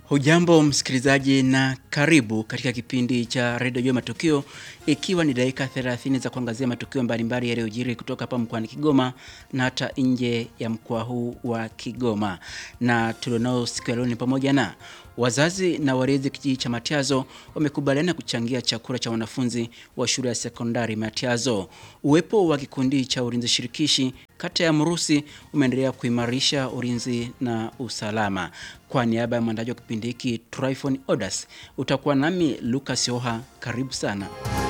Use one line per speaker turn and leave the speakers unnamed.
Hujambo msikilizaji na karibu katika kipindi cha Radio Jua Matukio, ikiwa ni dakika 30 za kuangazia matukio mbalimbali yaliyojiri kutoka hapa mkoani Kigoma na hata nje ya mkoa huu wa Kigoma. Na tulionao siku ya leo ni pamoja na wazazi na walezi kijiji cha Matiazo wamekubaliana kuchangia chakula cha wanafunzi wa shule ya sekondari Matiazo. Uwepo wa kikundi cha ulinzi shirikishi kata ya Murusi umeendelea kuimarisha ulinzi na usalama. Kwa niaba ya mwandaji wa kipindi hiki Tryphon Odas, utakuwa nami Lucas Yoha. Karibu sana.